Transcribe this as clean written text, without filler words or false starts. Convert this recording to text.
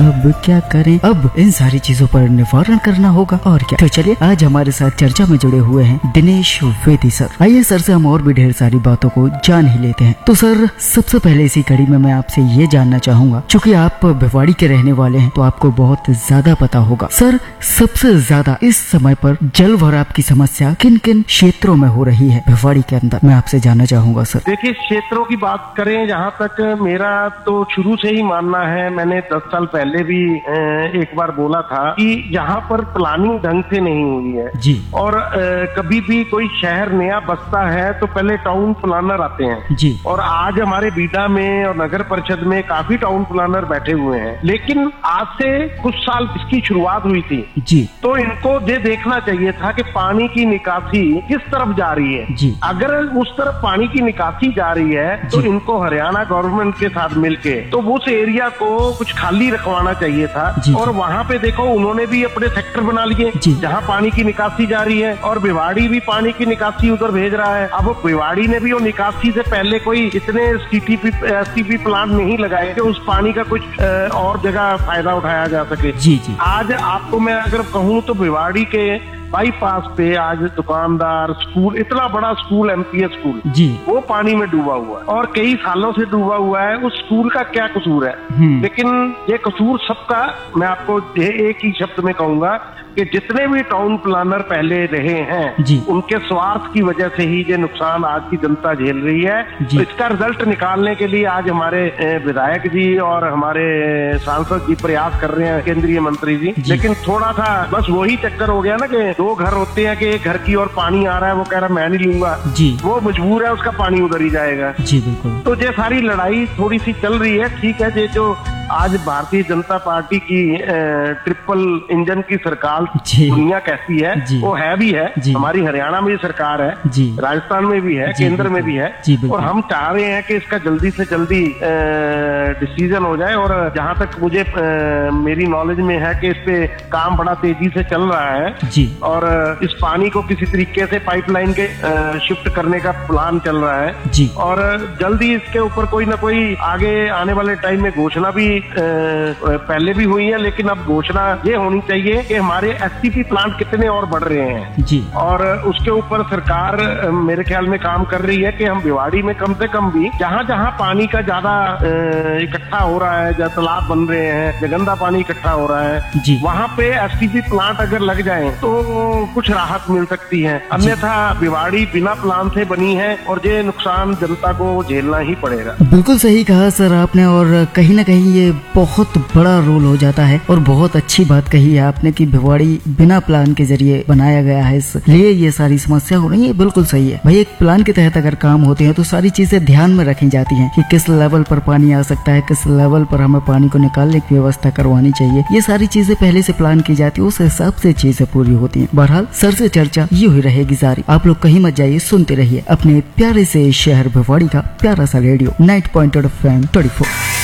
अब क्या करें? अब इन सारी चीजों पर निवारण करना होगा और क्या। तो चलिए आज हमारे साथ चर्चा में जुड़े हुए हैं दिनेश वेदी सर। आइए सर से हम और भी ढेर सारी बातों को जान ही लेते हैं। तो सर सबसे पहले इसी कड़ी में मैं आपसे ये जानना चाहूंगा, चूँकि आप भिवाड़ी के रहने वाले हैं तो आपको बहुत ज्यादा पता होगा सर, सबसे ज्यादा इस समय पर जल भराव की समस्या किन किन क्षेत्रों में हो रही है भिवाड़ी के अंदर, मैं आपसे जानना चाहूंगा सर। देखिए, क्षेत्रों की बात करें, जहाँ तक मेरा तो शुरू से ही मानना है, मैंने 10 साल पहले भी एक बार बोला था कि यहाँ पर प्लानिंग ढंग से नहीं हुई है जी। और कभी भी कोई शहर नया बसता है तो पहले टाउन प्लानर आते हैं जी। और आज हमारे बीडा में और नगर परिषद में काफी टाउन प्लानर बैठे हुए हैं, लेकिन आज से कुछ साल इसकी शुरुआत हुई थी जी। तो इनको ये देखना चाहिए था कि पानी की निकासी किस तरफ जा रही है जी। अगर उस तरफ पानी की निकासी जा रही है तो इनको हरियाणा गवर्नमेंट के साथ मिलके तो उस एरिया को कुछ खाली रखवाना चाहिए था और वहाँ पे देखो उन्होंने भी अपने सेक्टर बना लिए जहाँ पानी की निकासी जा रही है और भिवाड़ी भी पानी की निकासी उधर भेज रहा है। अब भिवाड़ी ने भी वो निकासी से पहले कोई इतने एसटीपी प्लांट नहीं लगाए कि उस पानी का कुछ और जगह फायदा उठाया जा सके। जी जी। आज आपको मैं अगर कहूँ तो भिवाड़ी के बाईपास पे आज दुकानदार, स्कूल, इतना बड़ा स्कूल एमपीएस स्कूल जी, वो पानी में डूबा हुआ है और कई सालों से डूबा हुआ है। उस स्कूल का क्या कसूर है? लेकिन ये कसूर सबका, मैं आपको एक ही शब्द में कहूंगा कि जितने भी टाउन प्लानर पहले रहे हैं उनके स्वार्थ की वजह से ही ये नुकसान आज की जनता झेल रही है। तो इसका रिजल्ट निकालने के लिए आज हमारे विधायक जी और हमारे सांसद जी प्रयास कर रहे हैं, केंद्रीय मंत्री जी। लेकिन थोड़ा सा बस वही चक्कर हो गया ना कि दो घर होते हैं कि एक घर की ओर पानी आ रहा है, वो कह रहा है मैं नहीं लूंगा जी, वो मजबूर है, उसका पानी उधर ही जाएगा जी। बिल्कुल। तो ये सारी लड़ाई थोड़ी सी चल रही है। ठीक है, ये जो आज भारतीय जनता पार्टी की ट्रिपल इंजन की सरकार दुनिया कैसी है, वो है भी है। हमारी हरियाणा में भी सरकार है, राजस्थान में भी है, केंद्र में भी है और हम चाह रहे हैं कि इसका जल्दी से जल्दी डिसीजन हो जाए। और जहां तक मुझे मेरी नॉलेज में है कि इस पे काम बड़ा तेजी से चल रहा है जी। और इस पानी को किसी तरीके से पाइपलाइन के शिफ्ट करने का प्लान चल रहा है जी। और जल्दी इसके ऊपर कोई ना कोई आगे आने वाले टाइम में घोषणा भी पहले भी हुई है, लेकिन अब घोषणा ये होनी चाहिए कि हमारे एसटीपी प्लांट कितने और बढ़ रहे हैं जी। और उसके ऊपर सरकार मेरे ख्याल में काम कर रही है कि हम भिवाड़ी में कम से कम भी जहाँ जहाँ पानी का ज्यादा इकट्ठा हो रहा है, जहाँ तालाब बन रहे हैं, जहाँ गंदा पानी इकट्ठा हो रहा है जी, वहाँ पे एसटीपी प्लांट अगर लग जाए तो कुछ राहत मिल सकती है। अन्यथा भिवाड़ी बिना प्लान से बनी है और ये नुकसान जनता को झेलना ही पड़ेगा। बिल्कुल सही कहा सर आपने, और कहीं ना कहीं ये बहुत बड़ा रोल हो जाता है और बहुत अच्छी बात कही है आपने कि भिवाड़ी बिना प्लान के जरिए बनाया गया है, इसलिए ये सारी समस्या हो रही है। बिल्कुल सही है भाई, एक प्लान के तहत अगर काम होते हैं तो सारी चीजें ध्यान में रखी जाती हैं कि किस लेवल पर पानी आ सकता है, किस लेवल पर हमें पानी को निकालने की व्यवस्था करवानी चाहिए। ये सारी चीजें पहले से प्लान की जाती है, उस हिसाब से चीजें पूरी होती हैं। बहरहाल सर से चर्चा ये हुई रहेगी जारी। आप लोग कहीं मत जाइए, सुनते रहिए अपने प्यारे से शहर भिवाड़ी का प्यारा सा रेडियो 90.8 FM 24।